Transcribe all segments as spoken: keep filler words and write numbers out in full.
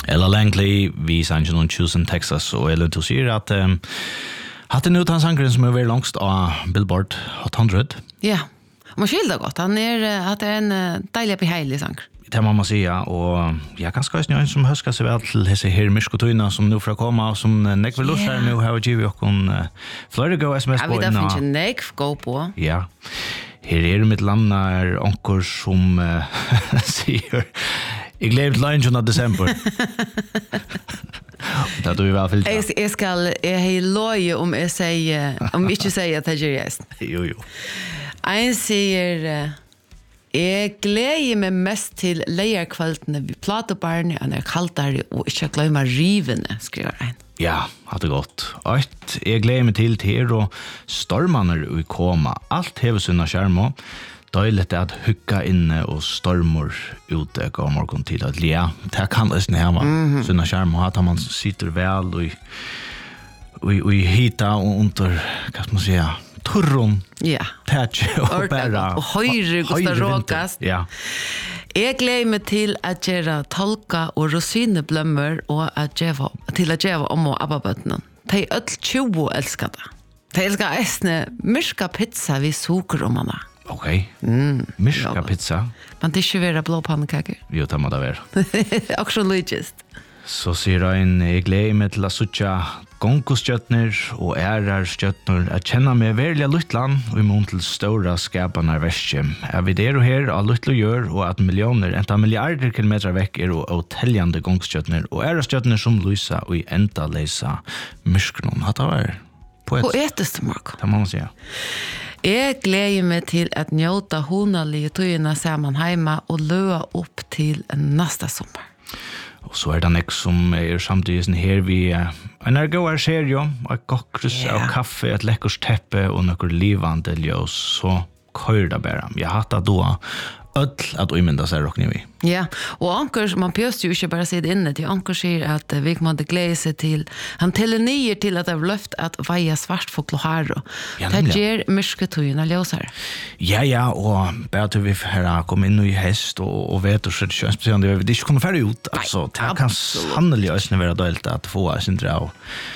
Ella Langley, vi sanns någon Houston, Texas, och Ellen to säger att um, hade nu han sangren som är väldigt långst av Billboard Hot hundra. Ja, man skiljer gott. Han är att det är en dejlig behaglig sang. Det må man säga, och jag kan ska en som höska sig väl till dessa här myskotyna som nu får komma och som nekver lussar nu har vi ju och kon flera gå sms på. Ja, vi där finns en nek gå på. Ja. Här är mitt land är onkor som uh, säger jag glömde lunchen av december. Det du väl vill. Jag jag ska jag har loje om jag säger om inte säger att det är just. Jo jo. En säger jeg gleder meg mest til leierkvältene vi platebarne, han er kaldere og ikke glemme rivene, skriver en. Ja, hadde gått. Alt, jeg gleder meg til til og stormene i koma. Alt hever sinne skjermer. Døylet er at hukka inne og stormor ute går morgen tid. Ja, det kan det sinne heva mm -hmm. sinne skjermer. At man sitter vel og, og, og hita og under, hva skal man säga, turron. Ja. Tatch och bara och höjre Gustav Råkast. Ja. Jag gleder mig till att göra tolka och rosineblömmor och att göra till att göra om och abbabötnen. De är öll tjugo älskade. De älskar ästne myrska pizza vid sokerromarna. Okej. Okay. Mm. Myrska ja. Pizza. Man det inte vara blå pannekakor. Jo, det må det vara. Också logist. Så sier en, jeg gleder meg til å suttje gongostjøtner og ærerstjøtner. Jeg kjenner meg veldig luttland og imun til stora skapene verste. Jeg vil det her av luttlo gjør og at millioner, enta milliarder kilometer vekk er og teljande gongostjøtner og ærerstjøtner som lyser og i enda leisa myskron. Hatt det var poetisk. Poetisk, Marko. Det må man säga. Jeg gleder meg til at njóta honalige tøyene sammen heima og løa opp til nästa sommar. Och så är det nek som är samtidigt här vi en är goar serie, ett gockrus yeah. av kaffe, ett läckert teppe och några livande ljus så kör det bara. Jag hattar då öll att umynda sig rockni vi. Ja, och ankor man pjöst ju inte bara sitta inne till ankor säger att vi kommer att glädja sig till han täller nier till att det har löft att vaja svart folk och här. Det ger mysketøyna ljósar. Ja, ja, och bara till vi här kom in i häst och, och vet och så speciellt det det inte kommer färre ut. Alltså, det kan sannolikt ösna vara dåligt att få sin drag.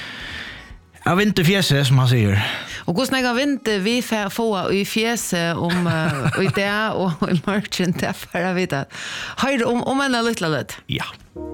Jag vet inte fjäse som han säger. Och hur snägga vinter vi får i fjäse om uh, i det och i marchen där för att veta. Hör om om en liten lätt. Ja.